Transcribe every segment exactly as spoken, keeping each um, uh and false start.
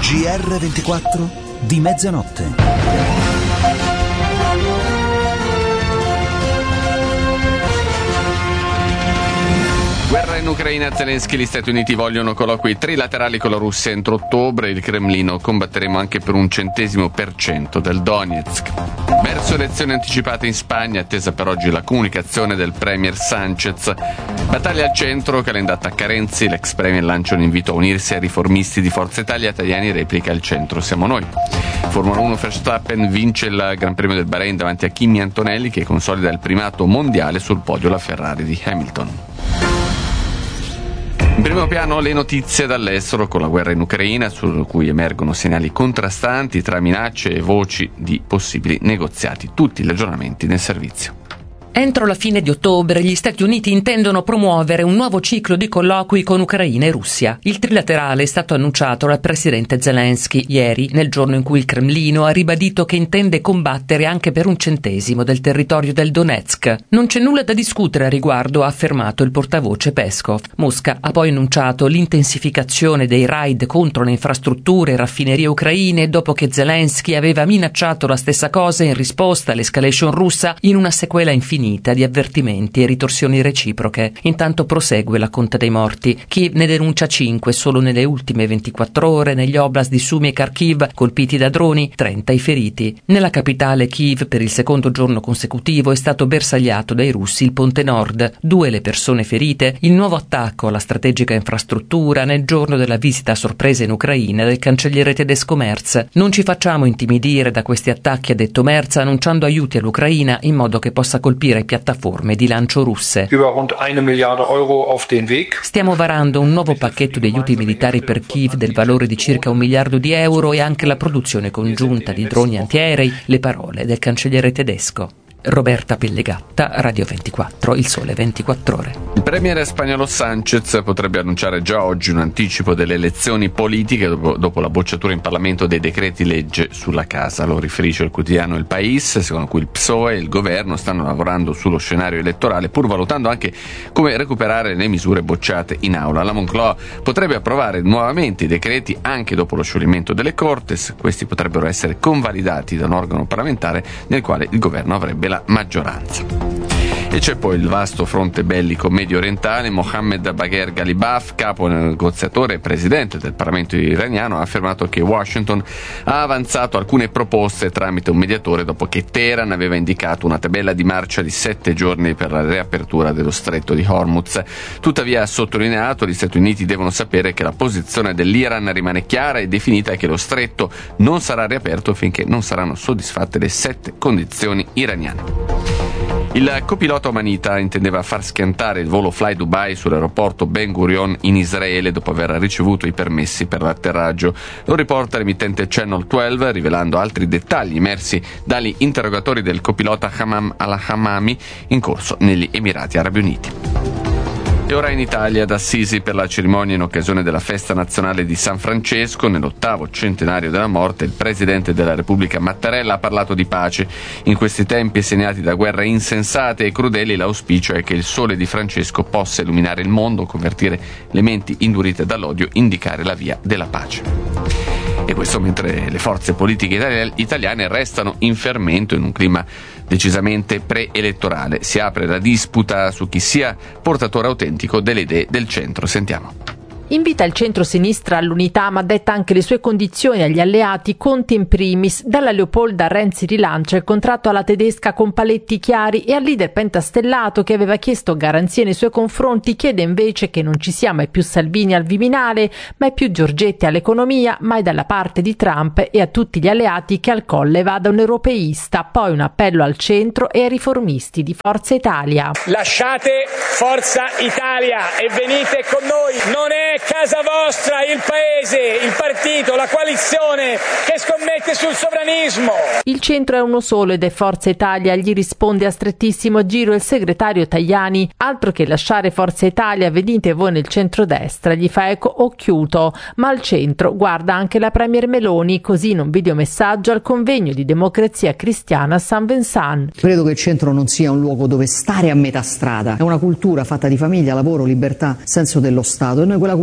G R ventiquattro di mezzanotte. Guerra in Ucraina, Zelensky e gli Stati Uniti vogliono colloqui trilaterali con la Russia entro ottobre. Il Cremlino: combatteremo anche per un centesimo per cento del Donetsk. Verso elezioni anticipate in Spagna, attesa per oggi la comunicazione del premier Sanchez. Battaglia al centro, Calenda attacca Renzi, l'ex premier lancia un invito a unirsi ai riformisti di Forza Italia, Tajani replica: il centro siamo noi. Formula uno, Verstappen vince il Gran Premio del Bahrain davanti a Kimi Antonelli, che consolida il primato mondiale. Sul podio la Ferrari di Hamilton. In primo piano le notizie dall'estero, con la guerra in Ucraina, su cui emergono segnali contrastanti tra minacce e voci di possibili negoziati. Tutti gli aggiornamenti nel servizio. Entro la fine di ottobre gli Stati Uniti intendono promuovere un nuovo ciclo di colloqui con Ucraina e Russia. Il trilaterale è stato annunciato dal presidente Zelensky ieri, nel giorno in cui il Cremlino ha ribadito che intende combattere anche per un centesimo del territorio del Donetsk. Non c'è nulla da discutere a riguardo, ha affermato il portavoce Peskov. Mosca ha poi annunciato l'intensificazione dei raid contro le infrastrutture e raffinerie ucraine dopo che Zelensky aveva minacciato la stessa cosa in risposta all'escalation russa in una sequela infinita di avvertimenti e ritorsioni reciproche. Intanto prosegue la conta dei morti. Kiev ne denuncia cinque solo nelle ultime ventiquattro ore negli oblast di Sumy e Kharkiv, colpiti da droni, trenta i feriti. Nella capitale Kiev, per il secondo giorno consecutivo, è stato bersagliato dai russi il ponte nord. Due le persone ferite. Il nuovo attacco alla strategica infrastruttura nel giorno della visita a sorpresa in Ucraina del cancelliere tedesco Merz. Non ci facciamo intimidire da questi attacchi, ha detto Merz, annunciando aiuti all'Ucraina in modo che possa colpire piattaforme di lancio russe. Stiamo varando un nuovo pacchetto di aiuti militari per Kiev del valore di circa un miliardo di euro e anche la produzione congiunta di droni antiaerei, le parole del cancelliere tedesco. Roberta Pellegatta, Radio ventiquattro, Il Sole ventiquattro Ore. Il premier spagnolo Sanchez potrebbe annunciare già oggi un anticipo delle elezioni politiche dopo, dopo la bocciatura in Parlamento dei decreti legge sulla casa. Lo riferisce il quotidiano El País, secondo cui il P S O E e il governo stanno lavorando sullo scenario elettorale, pur valutando anche come recuperare le misure bocciate in aula. La Moncloa potrebbe approvare nuovamente i decreti anche dopo lo scioglimento delle Cortes. Questi potrebbero essere convalidati da un organo parlamentare nel quale il governo avrebbe la maggioranza. E c'è poi il vasto fronte bellico medio orientale. Mohammed Bagher Ghalibaf, capo negoziatore e presidente del Parlamento iraniano, ha affermato che Washington ha avanzato alcune proposte tramite un mediatore dopo che Teheran aveva indicato una tabella di marcia di sette giorni per la riapertura dello stretto di Hormuz. Tuttavia, ha sottolineato, gli Stati Uniti devono sapere che la posizione dell'Iran rimane chiara e definita e che lo stretto non sarà riaperto finché non saranno soddisfatte le sette condizioni iraniane. Il copilota Manita intendeva far schiantare il volo Fly Dubai sull'aeroporto Ben Gurion in Israele dopo aver ricevuto i permessi per l'atterraggio. Lo riporta l'emittente Channel dodici, rivelando altri dettagli emersi dagli interrogatori del copilota Hamam al-Hamami in corso negli Emirati Arabi Uniti. E ora in Italia, ad Assisi, per la cerimonia in occasione della festa nazionale di San Francesco, nell'ottavo centenario della morte, il presidente della Repubblica Mattarella ha parlato di pace. In questi tempi segnati da guerre insensate e crudeli, l'auspicio è che il sole di Francesco possa illuminare il mondo, convertire le menti indurite dall'odio, indicare la via della pace. E questo mentre le forze politiche italiane restano in fermento in un clima decisamente preelettorale. Si apre la disputa su chi sia portatore autentico delle idee del centro. Sentiamo. Invita il centro-sinistra all'unità, ma detta anche le sue condizioni agli alleati, Conte in primis. Dalla Leopolda Renzi rilancia il contratto alla tedesca con paletti chiari e al leader pentastellato, che aveva chiesto garanzie nei suoi confronti, chiede invece che non ci sia mai più Salvini al Viminale, mai più Giorgetti all'economia, mai dalla parte di Trump, e a tutti gli alleati che al Colle vada un europeista. Poi un appello al centro e ai riformisti di Forza Italia. Lasciate Forza Italia e venite con noi. Non è casa vostra il paese, il partito, la coalizione che scommette sul sovranismo. Il centro è uno solo ed è Forza Italia, gli risponde a strettissimo giro il segretario Tajani. Altro che lasciare Forza Italia, venite voi nel centrodestra, gli fa eco Occhiuto. Ma al centro guarda anche la premier Meloni, così in un videomessaggio al convegno di Democrazia Cristiana a San Vincent. Credo che il centro non sia un luogo dove stare a metà strada, è una cultura fatta di famiglia, lavoro, libertà, senso dello Stato, e noi quella cultura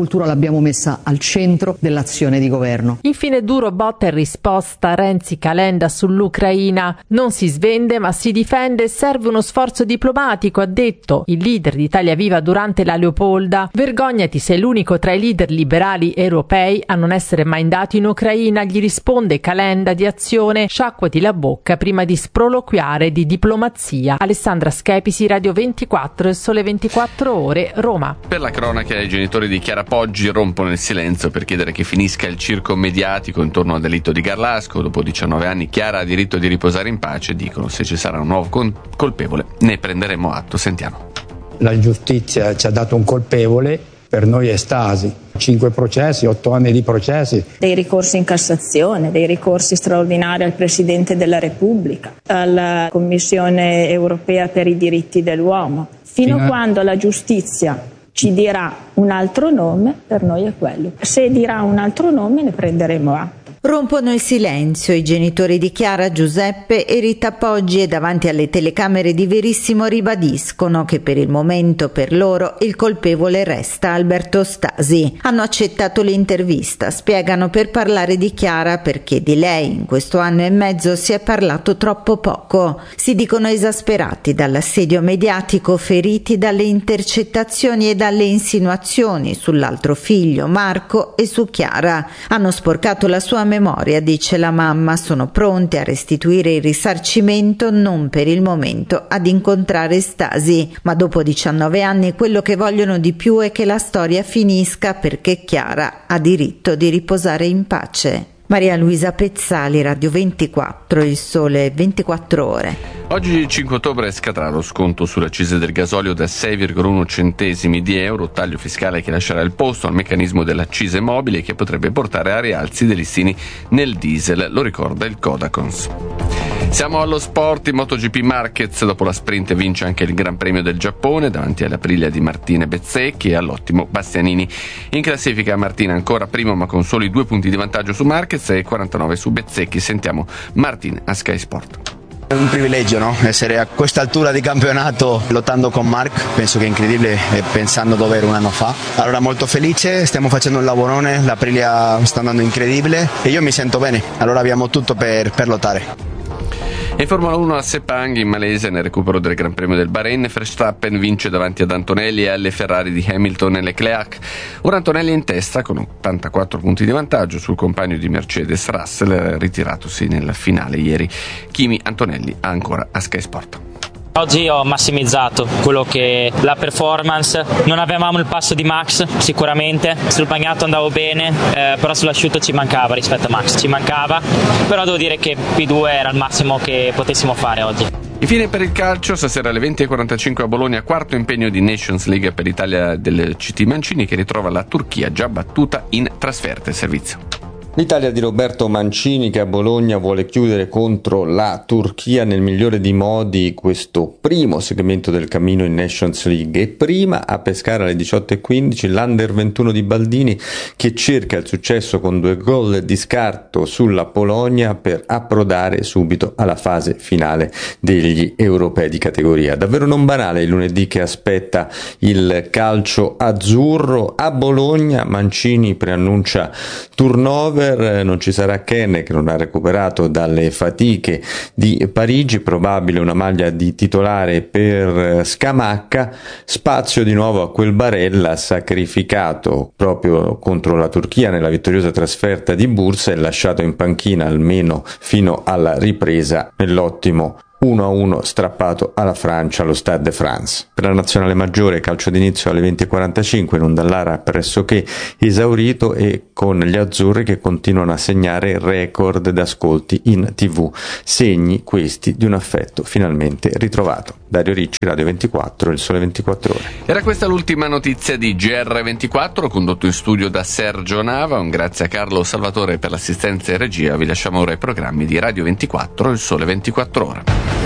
cultura l'abbiamo messa al centro dell'azione di governo. Infine duro botta e risposta Renzi Calenda sull'Ucraina. Non si svende ma si difende e serve uno sforzo diplomatico, ha detto il leader di Italia Viva durante la Leopolda. Vergognati, sei l'unico tra i leader liberali europei a non essere mai andato in Ucraina, gli risponde Calenda di Azione. Sciacquati la bocca prima di sproloquiare di diplomazia. Alessandra Schepisi, Radio ventiquattro, Il Sole ventiquattro Ore, Roma. Per la cronaca, i genitori di Chiara Poggi rompono il silenzio per chiedere che finisca il circo mediatico intorno al delitto di Garlasco. Dopo diciannove anni Chiara ha diritto di riposare in pace, dicono se ci sarà un nuovo con- colpevole ne prenderemo atto. Sentiamo. La giustizia ci ha dato un colpevole, per noi è Stasi. Cinque processi, otto anni di processi. Dei ricorsi in Cassazione, dei ricorsi straordinari al Presidente della Repubblica, alla Commissione Europea per i diritti dell'uomo. Fino a quando la giustizia ci dirà un altro nome, per noi è quello. Se dirà un altro nome ne prenderemo atto. Rompono il silenzio i genitori di Chiara, Giuseppe e Rita Poggi e davanti alle telecamere di Verissimo ribadiscono che per il momento per loro il colpevole resta Alberto Stasi. Hanno accettato l'intervista, spiegano per parlare di Chiara perché di lei in questo anno e mezzo si è parlato troppo poco. Si dicono esasperati dall'assedio mediatico, feriti dalle intercettazioni e dalle insinuazioni sull'altro figlio Marco e su Chiara. Hanno sporcato la sua memoria, dice la mamma, sono pronti a restituire il risarcimento, non per il momento ad incontrare Stasi, ma dopo diciannove anni quello che vogliono di più è che la storia finisca perché Chiara ha diritto di riposare in pace. Maria Luisa Pezzali, Radio ventiquattro, Il Sole ventiquattro Ore. Oggi cinque ottobre scadrà lo sconto sulle accise del gasolio da sei virgola uno centesimi di euro, taglio fiscale che lascerà il posto al meccanismo dell'accise mobile che potrebbe portare a rialzi dei listini nel diesel, lo ricorda il Codacons. Siamo allo sport, in MotoGP Marquez dopo la sprint vince anche il Gran Premio del Giappone davanti alla Aprilia di Martina Bezzecchi e all'ottimo Bastianini. In classifica Martina ancora primo ma con soli due punti di vantaggio su Marquez e quarantanove su Bezzecchi. Sentiamo Martin a Sky Sport. È un privilegio, no? Essere a questa altura di campionato lottando con Marc, penso che è incredibile pensando dove ero un anno fa. Allora molto felice, stiamo facendo un lavorone, l'Aprilia sta andando incredibile e io mi sento bene, allora abbiamo tutto per, per lottare. In Formula uno a Sepang in Malesia nel recupero del Gran Premio del Bahrain, Verstappen vince davanti ad Antonelli e alle Ferrari di Hamilton e Leclerc. Ora Antonelli è in testa con ottantaquattro punti di vantaggio sul compagno di Mercedes Russell ritiratosi nella finale ieri. Kimi Antonelli ancora a Sky Sport. Oggi ho massimizzato quello che la performance, non avevamo il passo di Max sicuramente, sul bagnato andavo bene, eh, però sull'asciutto ci mancava rispetto a Max, ci mancava, però devo dire che P due era il massimo che potessimo fare oggi. Infine per il calcio, stasera alle venti e quarantacinque a Bologna, quarto impegno di Nations League per l'Italia del C T Mancini che ritrova la Turchia già battuta in trasferte servizio. L'Italia di Roberto Mancini che a Bologna vuole chiudere contro la Turchia nel migliore dei modi questo primo segmento del cammino in Nations League e prima a pescare alle diciotto e quindici l'Under ventuno di Baldini che cerca il successo con due gol di scarto sulla Polonia per approdare subito alla fase finale degli europei di categoria. Davvero non banale il lunedì che aspetta il calcio azzurro a Bologna. Mancini preannuncia turnover. Non ci sarà Kenne che non ha recuperato dalle fatiche di Parigi, probabile una maglia di titolare per Scamacca, spazio di nuovo a quel Barella sacrificato proprio contro la Turchia nella vittoriosa trasferta di Bursa e lasciato in panchina almeno fino alla ripresa nell'ottimo uno a uno strappato alla Francia allo Stade de France. Per la nazionale maggiore calcio d'inizio alle venti e quarantacinque in un Dallara pressoché esaurito e con gli azzurri che continuano a segnare record d'ascolti in tv, segni questi di un affetto finalmente ritrovato. Dario Ricci, Radio ventiquattro, Il Sole ventiquattro Ore. Era questa l'ultima notizia di G R ventiquattro, condotto in studio da Sergio Nava. Un grazie a Carlo Salvatore per l'assistenza e regia. Vi lasciamo ora i programmi di Radio ventiquattro, Il Sole ventiquattro Ore.